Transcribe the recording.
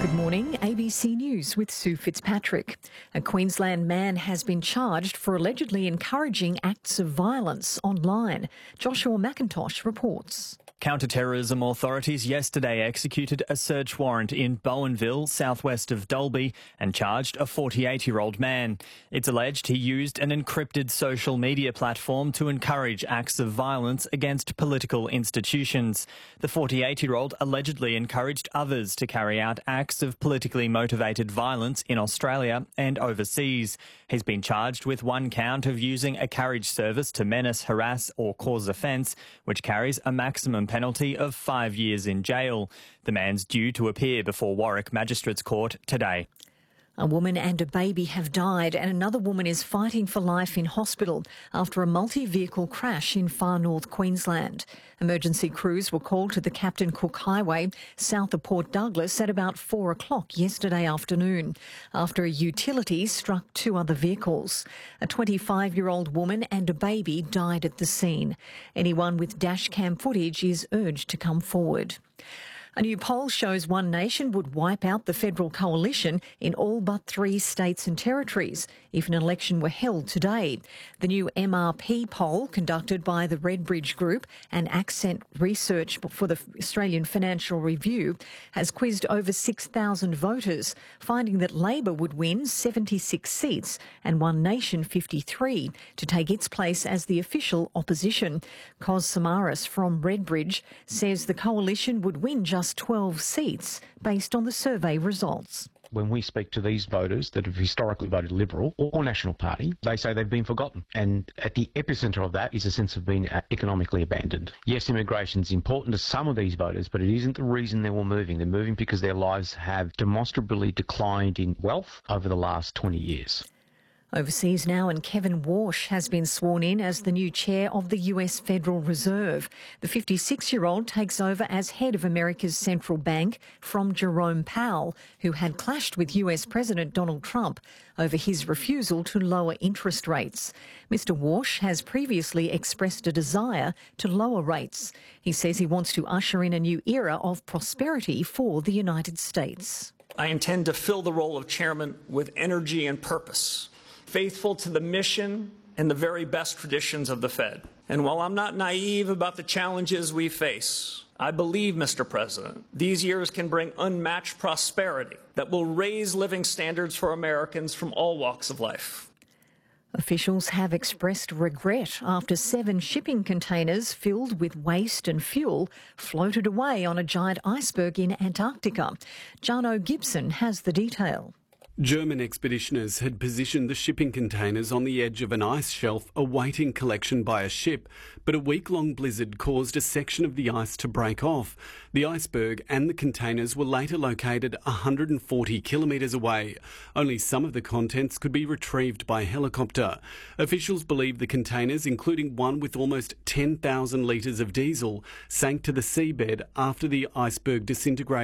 Good morning, ABC News with Sue Fitzpatrick. A Queensland man has been charged for allegedly encouraging acts of violence online. Joshua McIntosh reports. Counter-terrorism authorities yesterday executed a search warrant in Bowenville, southwest of Dalby, and charged a 48-year-old man. It's alleged he used an encrypted social media platform to encourage acts of violence against political institutions. The 48-year-old allegedly encouraged others to carry out acts of politically motivated violence in Australia and overseas. He's been charged with one count of using a carriage service to menace, harass or cause offence, which carries a maximum penalty of 5 years in jail. The man's due to appear before Warwick Magistrates Court today. A woman and a baby have died and another woman is fighting for life in hospital after a multi-vehicle crash in far north Queensland. Emergency crews were called to the Captain Cook Highway south of Port Douglas at about 4 o'clock yesterday afternoon after a utility struck two other vehicles. A 25-year-old woman and a baby died at the scene. Anyone with dash cam footage is urged to come forward. A new poll shows One Nation would wipe out the federal coalition in all but 3 states and territories if an election were held today. The new MRP poll, conducted by the Redbridge Group and Accent Research for the Australian Financial Review, has quizzed over 6,000 voters, finding that Labor would win 76 seats and One Nation 53 to take its place as the official opposition. Cos Samaras from Redbridge says the coalition would win just 12 seats based on the survey results. When we speak to these voters that have historically voted Liberal or National Party, they say they've been forgotten. And at the epicentre of that is a sense of being economically abandoned. Yes, immigration is important to some of these voters, but it isn't the reason they're all moving. They're moving because their lives have demonstrably declined in wealth over the last 20 years. Overseas now, and Kevin Warsh has been sworn in as the new chair of the US Federal Reserve. The 56-year-old takes over as head of America's central bank from Jerome Powell, who had clashed with US President Donald Trump over his refusal to lower interest rates. Mr. Warsh has previously expressed a desire to lower rates. He says he wants to usher in a new era of prosperity for the United States. I intend to fill the role of chairman with energy and purpose, faithful to the mission and the very best traditions of the Fed. And while I'm not naive about the challenges we face, I believe, Mr. President, these years can bring unmatched prosperity that will raise living standards for Americans from all walks of life. Officials have expressed regret after 7 shipping containers filled with waste and fuel floated away on a giant iceberg in Antarctica. Jarno Gibson has the detail. German expeditioners had positioned the shipping containers on the edge of an ice shelf awaiting collection by a ship, but a week-long blizzard caused a section of the ice to break off. The iceberg and the containers were later located 140 kilometres away. Only some of the contents could be retrieved by helicopter. Officials believe the containers, including one with almost 10,000 litres of diesel, sank to the seabed after the iceberg disintegrated.